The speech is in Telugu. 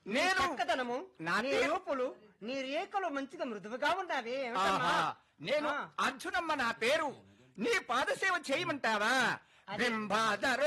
నేను చక్కదనము, నా నీ పేరు- రూపులు, నీ రేఖలు మంచిగా మృదువుగా ఉన్నావే. ఆహా, నేను అర్జునమ్మ నా పేరు. నీ పాదసేవ చేయమంటావా? బింబాధరో